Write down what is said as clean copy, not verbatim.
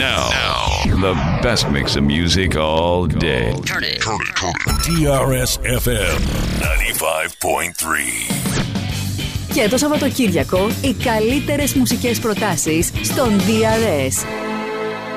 Now, the best mix of music all day. Turn it. DRS FM 95.3. Και το Σαββατοκύριακο οι καλύτερες μουσικές προτάσεις στον DRS.